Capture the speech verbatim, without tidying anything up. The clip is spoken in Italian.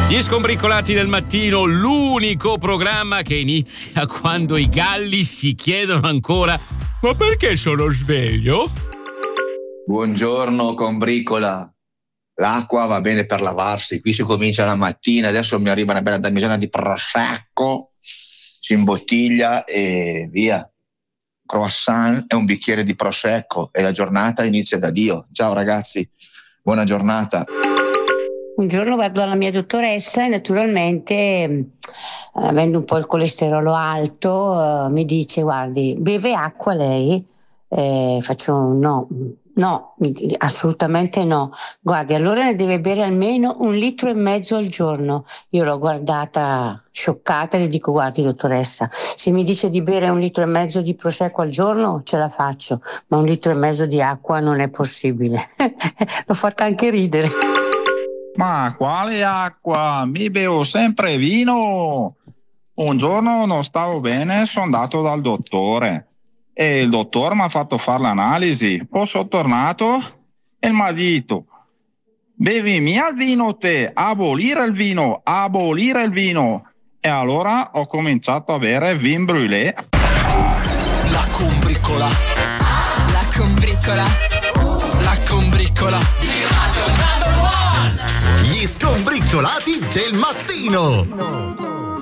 Gli Scombricolati del mattino, l'unico programma che inizia quando i galli si chiedono ancora: ma perché sono sveglio? Buongiorno combricola. L'acqua va bene per lavarsi, qui si comincia la mattina, adesso mi arriva una bella damigiana di prosecco, si imbottiglia e via. Croissant e un bicchiere di prosecco e la giornata inizia da Dio. Ciao ragazzi, buona giornata. Un giorno vado dalla mia dottoressa e naturalmente, avendo un po' il colesterolo alto, eh, mi dice: guardi, beve acqua lei? Eh, faccio no, no, assolutamente no. Guardi, allora ne deve bere almeno un litro e mezzo al giorno. Io l'ho guardata scioccata e le dico: guardi dottoressa, se mi dice di bere un litro e mezzo di prosecco al giorno ce la faccio, ma un litro e mezzo di acqua non è possibile. L'ho fatta anche ridere. Ma quale acqua? Mi bevo sempre vino. Un giorno non stavo bene, sono andato dal dottore e il dottore mi ha fatto fare l'analisi. Poi sono tornato e mi ha detto: bevi mia il vino te, abolire il vino, abolire il vino. E allora ho cominciato a bere vin brûlé. La combricola. La combricola. La combricola. Gli Scombricolati del mattino.